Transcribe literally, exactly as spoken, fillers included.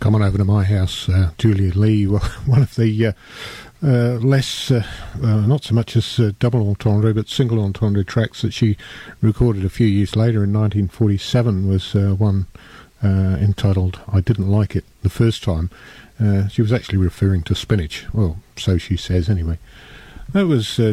Come On Over to My House, uh, Julia Lee, one of the uh, uh, less, uh, uh, not so much as uh, double entendre, but single entendre tracks that she recorded a few years later in nineteen forty-seven was uh, one uh, entitled I Didn't Like It the First Time. Uh, she was actually referring to spinach. Well, so she says anyway. That was uh,